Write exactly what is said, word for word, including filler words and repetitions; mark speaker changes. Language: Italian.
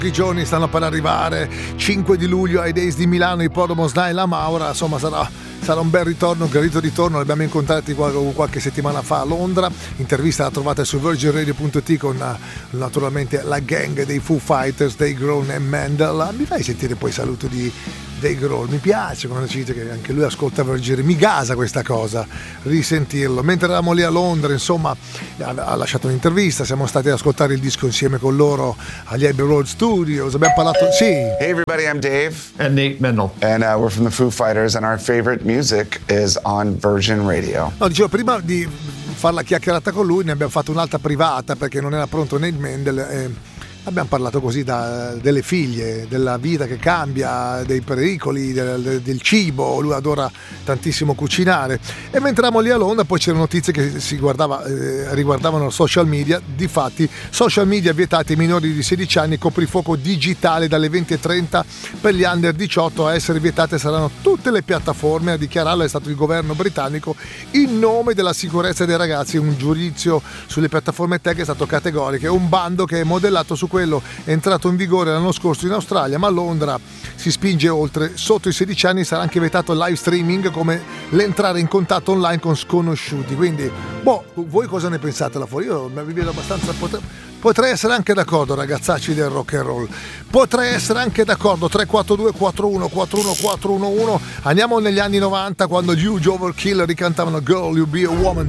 Speaker 1: I giorni stanno per arrivare, cinque di luglio ai Days di Milano, Ippodromo Snai La Maura, insomma sarà, sarà un bel ritorno, un gradito ritorno. Li abbiamo incontrati qualche, qualche settimana fa a Londra, intervista la trovate su virgin radio punto it con naturalmente la gang dei Foo Fighters, Dave Grohl e Mandel. Mi fai sentire poi il saluto di Dave Grohl? Mi piace quando ci dice che anche lui ascolta Virgin Radio, mi gasa questa cosa, risentirlo. Mentre eravamo lì a Londra, insomma, ha lasciato un'intervista, siamo stati ad ascoltare il disco insieme con loro agli Abbey Road Studios, abbiamo parlato, sì.
Speaker 2: Hey everybody, I'm Dave.
Speaker 3: And Nate Mendel.
Speaker 2: And uh, we're from the Foo Fighters and our favorite music is on Virgin Radio.
Speaker 1: No, dicevo, prima di fare la chiacchierata con lui ne abbiamo fatto un'altra privata perché non era pronto Nate Mendel. Eh, Abbiamo parlato così da, delle figlie, della vita che cambia, dei pericoli, del, del cibo. Lui adora tantissimo cucinare. E mentre eravamo lì a Londra poi c'erano notizie che si guardava, eh, riguardavano social media. Difatti social media vietati ai minori di sedici anni, coprifuoco digitale dalle venti e trenta per gli under diciotto. A essere vietate saranno tutte le piattaforme. A dichiararlo è stato il governo britannico in nome della sicurezza dei ragazzi. Un giudizio sulle piattaforme tech è stato categorico. È un bando che è modellato su quello è entrato in vigore l'anno scorso in Australia, ma a Londra si spinge oltre. Sotto i sedici anni sarà anche vietato il live streaming, come l'entrare in contatto online con sconosciuti. Quindi, boh, voi cosa ne pensate là fuori? Io mi vedo abbastanza poter... Potrei essere anche d'accordo, ragazzacci del rock and roll. Potrei essere anche d'accordo. Tre quattro due quattro uno quattro uno quattro uno uno. Andiamo negli anni novanta, quando gli Huge Overkill ricantavano Girl You Be a Woman.